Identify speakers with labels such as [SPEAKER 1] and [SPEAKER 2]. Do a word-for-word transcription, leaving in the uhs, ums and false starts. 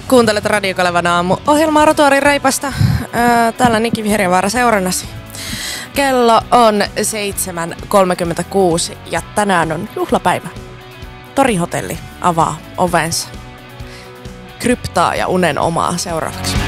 [SPEAKER 1] Kuuntelet Radio Kalevan aamu ohjelmaa Rotuaarin Reipasta. Ää, täällä Niki Viheriävaara seurannasi. Kello on seitsemän kolmekymmentäkuusi ja tänään on juhlapäivä. Torihotelli avaa ovensa. Kryptaa ja unen omaa seuraavaksi.